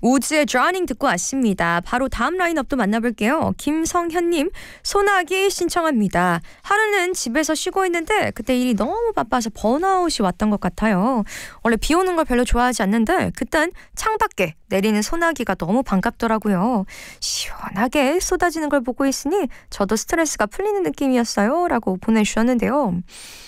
우즈의 Drowning 듣고 왔습니다. 바로 다음 라인업도 만나볼게요. 김성현님, 소나기 신청합니다. 하루는 집에서 쉬고 있는데 그때 일이 너무 바빠서 번아웃이 왔던 것 같아요. 원래 비 오는 걸 별로 좋아하지 않는데 그땐 창밖에 내리는 소나기가 너무 반갑더라고요. 시원하게 쏟아지는 걸 보고 있으니 저도 스트레스가 풀리는 느낌이었어요. 라고 보내주셨는데요.